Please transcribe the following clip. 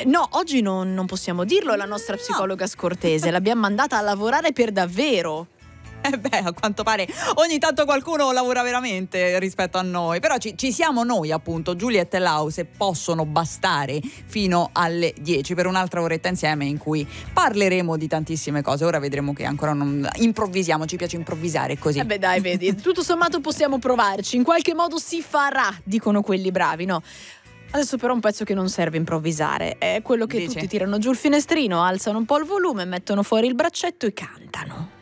No, oggi non possiamo dirlo, la nostra psicologa scortese, l'abbiamo mandata a lavorare per davvero. A quanto pare ogni tanto qualcuno lavora veramente rispetto a noi, però ci siamo noi, appunto, Juliet e Lau, se possono bastare fino alle 10 per un'altra oretta insieme in cui parleremo di tantissime cose. Ora vedremo che ancora non improvvisiamo, ci piace improvvisare così. Dai, vedi, tutto sommato possiamo provarci, in qualche modo si farà, dicono quelli bravi, no? Adesso però un pezzo che non serve improvvisare, è quello che Dici? tutti tirano giù il finestrino, alzano un po' il volume, mettono fuori il braccetto e cantano.